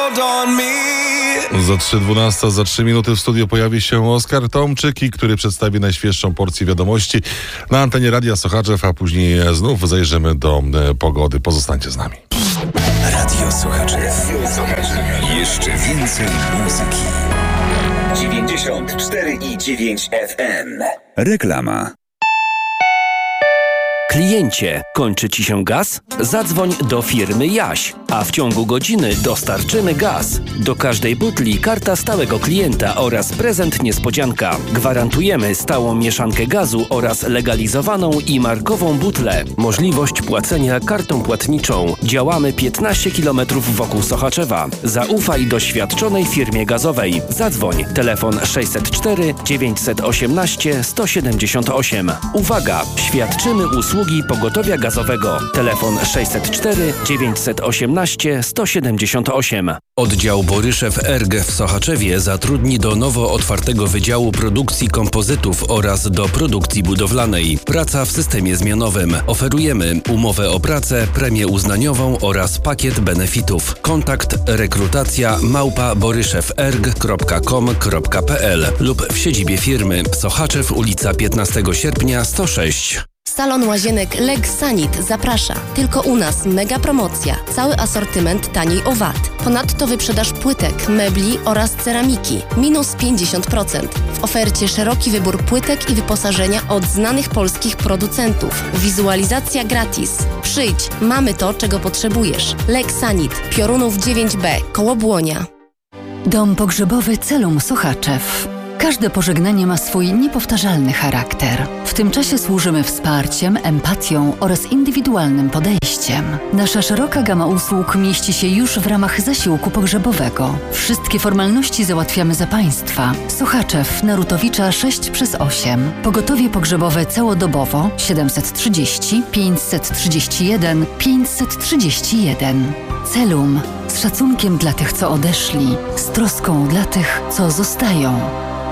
Za 3:12, za 3 minuty w studiu pojawi się Oskar Tomczyk, który przedstawi najświeższą porcję wiadomości na antenie Radia Sochaczew, a później znów zajrzymy do pogody. Pozostańcie z nami. Radio Sochaczew. Jeszcze więcej muzyki. 94,9 FM. Reklama. Kliencie, kończy Ci się gaz? Zadzwoń do firmy Jaś, a w ciągu godziny dostarczymy gaz. Do każdej butli karta stałego klienta oraz prezent niespodzianka. Gwarantujemy stałą mieszankę gazu oraz legalizowaną i markową butlę. Możliwość płacenia kartą płatniczą. Działamy 15 km wokół Sochaczewa. Zaufaj doświadczonej firmie gazowej. Zadzwoń. Telefon 604 918 178. Uwaga! Świadczymy usługi pogotowia gazowego. Telefon 604 918 178. Oddział Boryszew ERG w Sochaczewie zatrudni do nowo otwartego Wydziału Produkcji Kompozytów oraz do produkcji budowlanej. Praca w systemie zmianowym. Oferujemy umowę o pracę, premię uznaniową oraz pakiet benefitów. Kontakt rekrutacja @boryszewerg.com.pl lub w siedzibie firmy Sochaczew, ulica 15 sierpnia 106. Salon Łazienek Legsanit zaprasza. Tylko u nas mega promocja. Cały asortyment taniej o VAT. Ponadto wyprzedaż płytek, mebli oraz ceramiki. Minus 50%. W ofercie szeroki wybór płytek i wyposażenia od znanych polskich producentów. Wizualizacja gratis. Przyjdź, mamy to, czego potrzebujesz. Legsanit, Piorunów 9B, koło Błonia. Dom pogrzebowy Celum Sochaczew. Każde pożegnanie ma swój niepowtarzalny charakter. W tym czasie służymy wsparciem, empatią oraz indywidualnym podejściem. Nasza szeroka gama usług mieści się już w ramach zasiłku pogrzebowego. Wszystkie formalności załatwiamy za Państwa. Sochaczew, Narutowicza 6/8. Pogotowie pogrzebowe całodobowo 730 531 531. Celum. Z szacunkiem dla tych, co odeszli. Z troską dla tych, co zostają.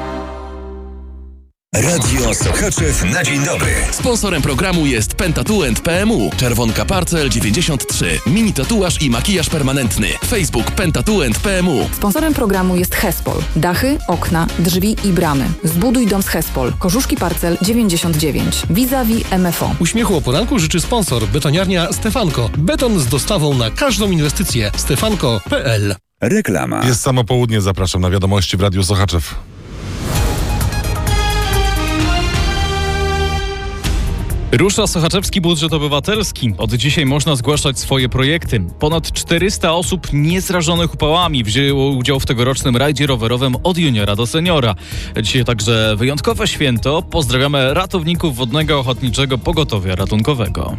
Radio Sochaczew na dzień dobry. Sponsorem programu jest Pentatuent PMU. Czerwonka Parcel 93. Mini tatuaż i makijaż permanentny. Facebook Pentatuent PMU. Sponsorem programu jest Hespol. Dachy, okna, drzwi i bramy. Zbuduj dom z Hespol. Korzuszki Parcel 99. Vis-a-vis MFO. Uśmiechu o poranku życzy sponsor betoniarnia Stefanko. Beton z dostawą na każdą inwestycję. Stefanko.pl. Reklama. Jest samo południe, zapraszam na wiadomości w Radiu Sochaczew. Rusza sochaczewski budżet obywatelski. Od dzisiaj można zgłaszać swoje projekty. Ponad 400 osób niezrażonych upałami wzięło udział w tegorocznym rajdzie rowerowym od juniora do seniora. Dzisiaj także wyjątkowe święto. Pozdrawiamy ratowników Wodnego Ochotniczego Pogotowia Ratunkowego.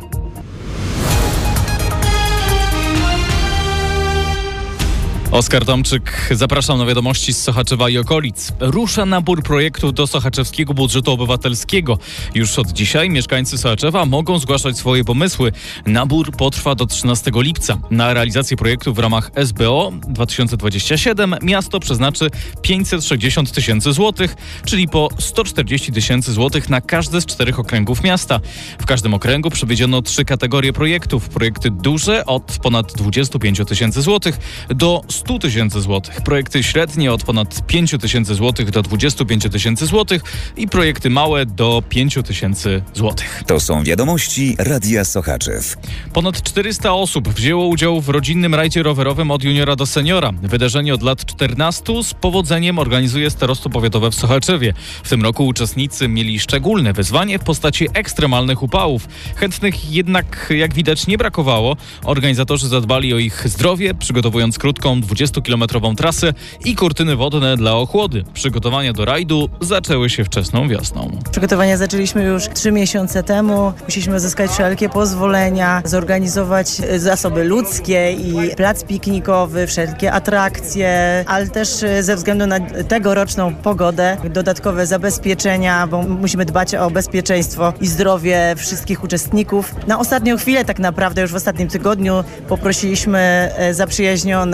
Oskar Tomczyk, zapraszam na wiadomości z Sochaczewa i okolic. Rusza nabór projektów do sochaczewskiego budżetu obywatelskiego. Już od dzisiaj mieszkańcy Sochaczewa mogą zgłaszać swoje pomysły. Nabór potrwa do 13 lipca. Na realizację projektu w ramach SBO 2027 miasto przeznaczy 560 tysięcy złotych, czyli po 140 tysięcy złotych na każdy z 4 okręgów miasta. W każdym okręgu przewidziano 3 kategorie projektów. Projekty duże od ponad 25 tysięcy złotych do 100 tysięcy złotych, projekty średnie od ponad 5 tysięcy złotych do 25 tysięcy złotych i projekty małe do 5 tysięcy złotych. To są wiadomości Radia Sochaczew. Ponad 400 osób wzięło udział w rodzinnym rajdzie rowerowym od juniora do seniora. Wydarzenie od lat 14 z powodzeniem organizuje Starostwo Powiatowe w Sochaczewie. W tym roku uczestnicy mieli szczególne wyzwanie w postaci ekstremalnych upałów. Chętnych jednak, jak widać, nie brakowało. Organizatorzy zadbali o ich zdrowie, przygotowując krótką 20-kilometrową trasę i kurtyny wodne dla ochłody. Przygotowania do rajdu zaczęły się wczesną wiosną. Przygotowania zaczęliśmy już 3 miesiące temu. Musieliśmy uzyskać wszelkie pozwolenia, zorganizować zasoby ludzkie i plac piknikowy, wszelkie atrakcje, ale też ze względu na tegoroczną pogodę dodatkowe zabezpieczenia, bo musimy dbać o bezpieczeństwo i zdrowie wszystkich uczestników. Na ostatnią chwilę tak naprawdę, już w ostatnim tygodniu poprosiliśmy zaprzyjaźnione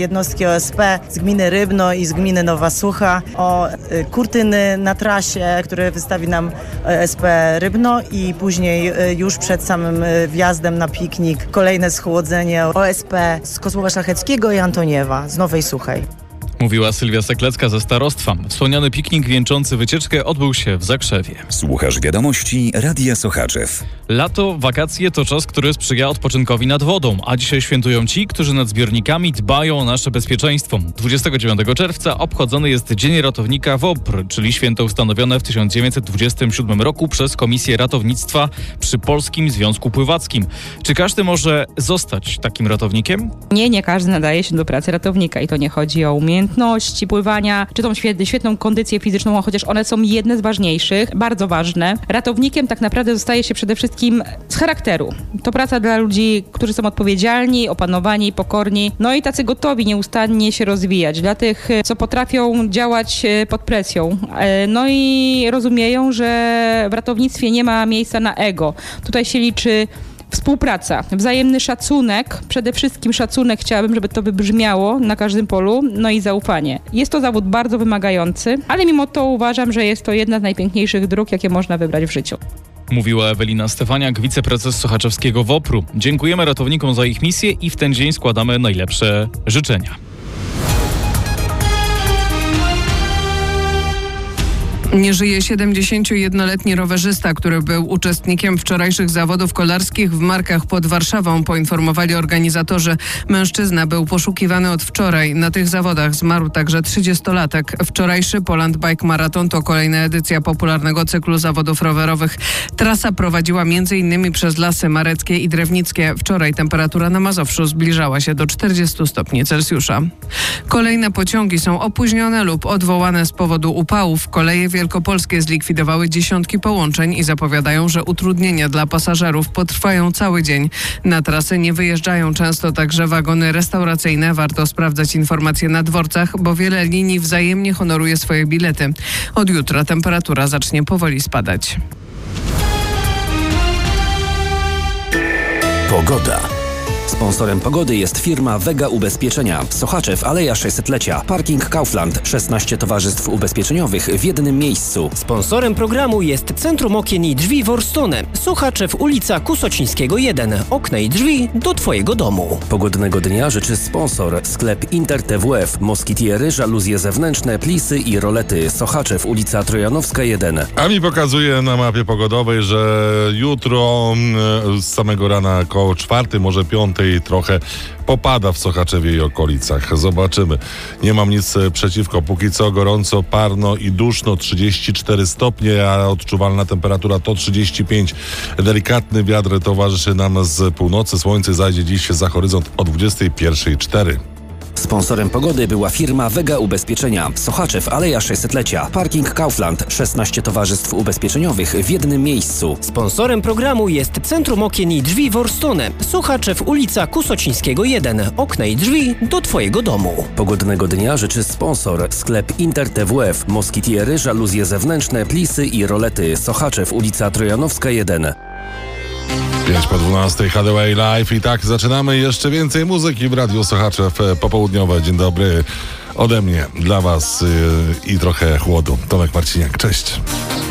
jednostki OSP z gminy Rybno i z gminy Nowa Sucha o kurtyny na trasie, które wystawi nam OSP Rybno i później już przed samym wjazdem na piknik kolejne schłodzenie OSP z Kozłowa Szlacheckiego i Antoniewa z Nowej Suchej. Mówiła Sylwia Seklecka ze starostwa. Wspomniany piknik wieńczący wycieczkę odbył się w Zakrzewie. Słuchasz wiadomości Radia Sochaczew. Lato, wakacje to czas, który sprzyja odpoczynkowi nad wodą, a dzisiaj świętują ci, którzy nad zbiornikami dbają o nasze bezpieczeństwo. 29 czerwca obchodzony jest Dzień Ratownika WOPR, czyli święto ustanowione w 1927 roku przez Komisję Ratownictwa przy Polskim Związku Pływackim. Czy każdy może zostać takim ratownikiem? Nie każdy nadaje się do pracy ratownika i to nie chodzi o umiejętności pływania, czy tą świetną kondycję fizyczną, chociaż one są jedne z ważniejszych, bardzo ważne. Ratownikiem tak naprawdę zostaje się przede wszystkim z charakteru. To praca dla ludzi, którzy są odpowiedzialni, opanowani, pokorni, no i tacy gotowi nieustannie się rozwijać. Dla tych, co potrafią działać pod presją. No i rozumieją, że w ratownictwie nie ma miejsca na ego. Tutaj się liczy współpraca, wzajemny szacunek, przede wszystkim szacunek, chciałabym, żeby to wybrzmiało na każdym polu, no i zaufanie. Jest to zawód bardzo wymagający, ale mimo to uważam, że jest to jedna z najpiękniejszych dróg, jakie można wybrać w życiu. Mówiła Ewelina Stefaniak, wiceprezes sochaczewskiego WOPR-u. Dziękujemy ratownikom za ich misję i w ten dzień składamy najlepsze życzenia. Nie żyje 71-letni rowerzysta, który był uczestnikiem wczorajszych zawodów kolarskich w Markach pod Warszawą, poinformowali organizatorzy. Mężczyzna był poszukiwany od wczoraj. Na tych zawodach zmarł także 30-latek. Wczorajszy Poland Bike Marathon to kolejna edycja popularnego cyklu zawodów rowerowych. Trasa prowadziła m.in. przez Lasy Mareckie i Drewnickie. Wczoraj temperatura na Mazowszu zbliżała się do 40 stopni Celsjusza. Kolejne pociągi są opóźnione lub odwołane z powodu upałów. Koleje wielkopolskie zlikwidowały dziesiątki połączeń i zapowiadają, że utrudnienia dla pasażerów potrwają cały dzień. Na trasy nie wyjeżdżają często także wagony restauracyjne. Warto sprawdzać informacje na dworcach, bo wiele linii wzajemnie honoruje swoje bilety. Od jutra temperatura zacznie powoli spadać. Pogoda. Sponsorem pogody jest firma Vega Ubezpieczenia. Sochaczew, Aleja 600-lecia. Parking Kaufland. 16 towarzystw ubezpieczeniowych w jednym miejscu. Sponsorem programu jest Centrum Okien i Drzwi Worstone. Sochaczew, ulica Kusocińskiego 1. Okna i drzwi do Twojego domu. Pogodnego dnia życzy sponsor. Sklep Inter TWF. Moskitiery, żaluzje zewnętrzne, plisy i rolety. Sochaczew, ulica Trojanowska 1. A mi pokazuje na mapie pogodowej, że jutro z samego rana około 4, może 5 trochę popada w Sochaczewie i okolicach. Zobaczymy. Nie mam nic przeciwko. Póki co gorąco, parno i duszno. 34 stopnie, a odczuwalna temperatura to 35. Delikatny wiatr towarzyszy nam z północy. Słońce zajdzie dziś za horyzont o 21:04. Sponsorem pogody była firma Vega Ubezpieczenia. Sochaczew, Aleja 600-lecia. Parking Kaufland. 16 towarzystw ubezpieczeniowych w jednym miejscu. Sponsorem programu jest Centrum Okien i Drzwi Worstone. Sochaczew, ulica Kusocińskiego 1. Okna i drzwi do Twojego domu. Pogodnego dnia życzy sponsor. Sklep Inter TWF. Moskitiery, żaluzje zewnętrzne, plisy i rolety. Sochaczew, ulica Trojanowska 1. 5:12 HDWay Live i tak zaczynamy. Jeszcze więcej muzyki w Radiu Sochaczew popołudniowe. Dzień dobry ode mnie, dla Was i trochę chłodu. Tomek Marciniak, cześć.